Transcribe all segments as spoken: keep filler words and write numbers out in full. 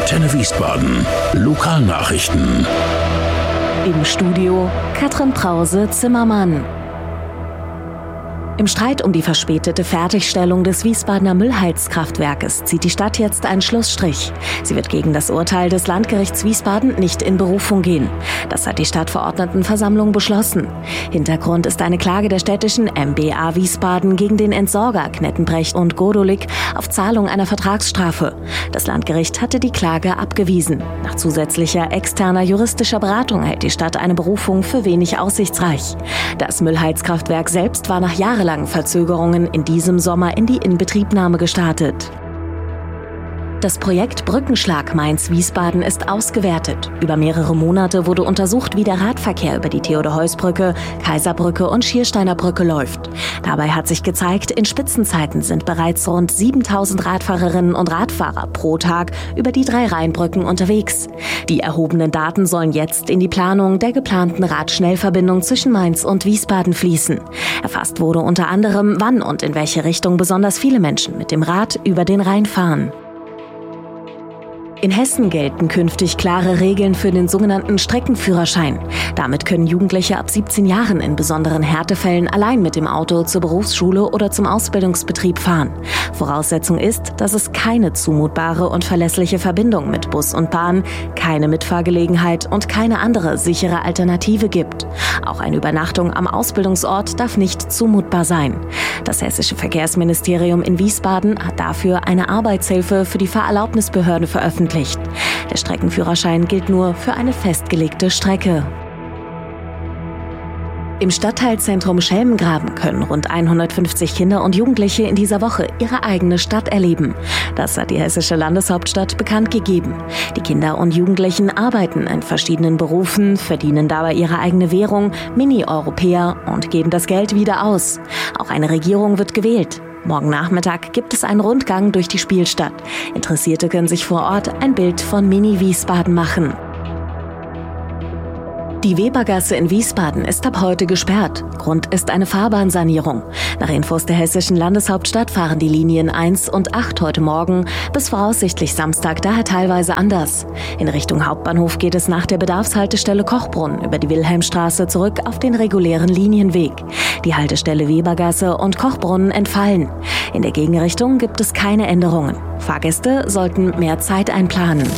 Antenne Wiesbaden. Lokalnachrichten. Im Studio Katrin Brause-Zimmermann. Im Streit um die verspätete Fertigstellung des Wiesbadener Müllheizkraftwerkes zieht die Stadt jetzt einen Schlussstrich. Sie wird gegen das Urteil des Landgerichts Wiesbaden nicht in Berufung gehen. Das hat die Stadtverordnetenversammlung beschlossen. Hintergrund ist eine Klage der städtischen M B A Wiesbaden gegen den Entsorger Knettenbrecht und Godolik auf Zahlung einer Vertragsstrafe. Das Landgericht hatte die Klage abgewiesen. Nach zusätzlicher externer juristischer Beratung hält die Stadt eine Berufung für wenig aussichtsreich. Das Müllheizkraftwerk selbst war nach jahrelangen Verzögerungen in diesem Sommer in die Inbetriebnahme gestartet. Das Projekt Brückenschlag Mainz-Wiesbaden ist ausgewertet. Über mehrere Monate wurde untersucht, wie der Radverkehr über die Theodor-Heuss-Brücke, Kaiserbrücke und Schiersteiner Brücke läuft. Dabei hat sich gezeigt, in Spitzenzeiten sind bereits rund siebentausend Radfahrerinnen und Radfahrer pro Tag über die drei Rheinbrücken unterwegs. Die erhobenen Daten sollen jetzt in die Planung der geplanten Radschnellverbindung zwischen Mainz und Wiesbaden fließen. Erfasst wurde unter anderem, wann und in welche Richtung besonders viele Menschen mit dem Rad über den Rhein fahren. In Hessen gelten künftig klare Regeln für den sogenannten Streckenführerschein. Damit können Jugendliche ab siebzehn Jahren in besonderen Härtefällen allein mit dem Auto zur Berufsschule oder zum Ausbildungsbetrieb fahren. Voraussetzung ist, dass es keine zumutbare und verlässliche Verbindung mit Bus und Bahn, keine Mitfahrgelegenheit und keine andere sichere Alternative gibt. Auch eine Übernachtung am Ausbildungsort darf nicht zumutbar sein. Das Hessische Verkehrsministerium in Wiesbaden hat dafür eine Arbeitshilfe für die Fahrerlaubnisbehörde veröffentlicht. Der Streckenführerschein gilt nur für eine festgelegte Strecke. Im Stadtteilzentrum Schelmengraben können rund hundertfünfzig Kinder und Jugendliche in dieser Woche ihre eigene Stadt erleben. Das hat die hessische Landeshauptstadt bekannt gegeben. Die Kinder und Jugendlichen arbeiten in verschiedenen Berufen, verdienen dabei ihre eigene Währung, Mini-Europäer, und geben das Geld wieder aus. Auch eine Regierung wird gewählt. Morgen Nachmittag gibt es einen Rundgang durch die Spielstadt. Interessierte können sich vor Ort ein Bild von Mini-Wiesbaden machen. Die Webergasse in Wiesbaden ist ab heute gesperrt. Grund ist eine Fahrbahnsanierung. Nach Infos der hessischen Landeshauptstadt fahren die Linien eins und acht heute Morgen bis voraussichtlich Samstag daher teilweise anders. In Richtung Hauptbahnhof geht es nach der Bedarfshaltestelle Kochbrunn über die Wilhelmstraße zurück auf den regulären Linienweg. Die Haltestelle Webergasse und Kochbrunn entfallen. In der Gegenrichtung gibt es keine Änderungen. Fahrgäste sollten mehr Zeit einplanen.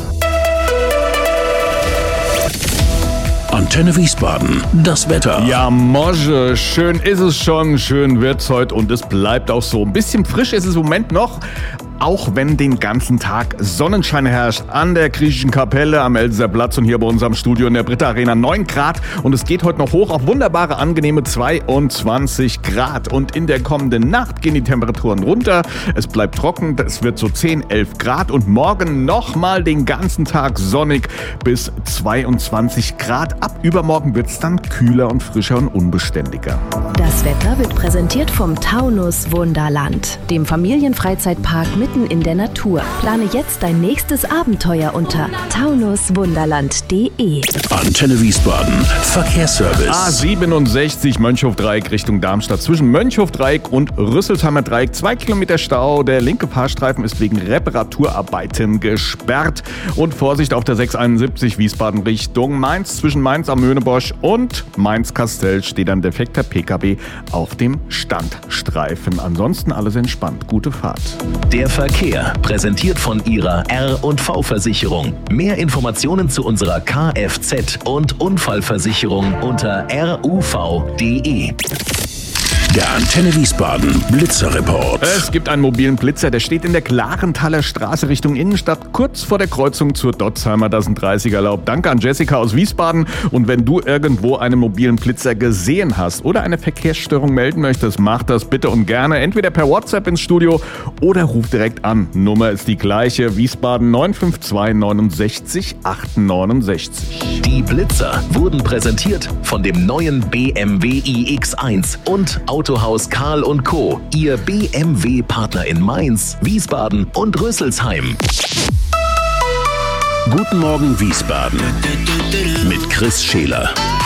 Antenne Wiesbaden, das Wetter. Ja, Mosche, schön ist es schon, schön wird's heute und es bleibt auch so. Ein bisschen frisch ist es im Moment noch, auch wenn den ganzen Tag Sonnenschein herrscht. An der Griechischen Kapelle, am Elsässer Platz und hier bei unserem Studio in der Britta Arena neun Grad. Und es geht heute noch hoch auf wunderbare, angenehme zweiundzwanzig Grad. Und in der kommenden Nacht gehen die Temperaturen runter. Es bleibt trocken, es wird so zehn, elf Grad. Und morgen nochmal den ganzen Tag sonnig bis zweiundzwanzig Grad. Ab übermorgen wird's dann kühler und frischer und unbeständiger. Das Wetter wird präsentiert vom Taunus Wunderland, dem Familienfreizeitpark mitten in der Natur. Plane jetzt dein nächstes Abenteuer unter taunus wunderland punkt de. Antenne Wiesbaden, Verkehrsservice. A siebenundsechzig Mönchhof-Dreieck Richtung Darmstadt. Zwischen Mönchhof-Dreieck und Rüsselsheimer Dreieck zwei Kilometer Stau. Der linke Fahrstreifen ist wegen Reparaturarbeiten gesperrt. Und Vorsicht auf der sechshunderteinundsiebzig Wiesbaden Richtung Mainz. Zwischen Mainz am Möhnebosch und Mainz-Kastell steht ein defekter P K W auf dem Standstreifen. Ansonsten alles entspannt. Gute Fahrt. Der Verkehr, präsentiert von Ihrer R und V-Versicherung. Mehr Informationen zu unserer Kfz- und Unfallversicherung unter r u v punkt de. Der Antenne Wiesbaden Blitzerreport. Es gibt einen mobilen Blitzer, der steht in der Klarenthaler Straße Richtung Innenstadt, kurz vor der Kreuzung zur Dotzheimer. Das sind dreißig erlaubt. Danke an Jessica aus Wiesbaden. Und wenn du irgendwo einen mobilen Blitzer gesehen hast oder eine Verkehrsstörung melden möchtest, mach das bitte und gerne. Entweder per WhatsApp ins Studio oder ruf direkt an. Nummer ist die gleiche. Wiesbaden neun fünf zwei neunundsechzig achtundneunzig. Die Blitzer wurden präsentiert von dem neuen B M W i X eins und Autohaus Karl und Co., Ihr B M W-Partner in Mainz, Wiesbaden und Rüsselsheim. Guten Morgen Wiesbaden mit Chris Scheler.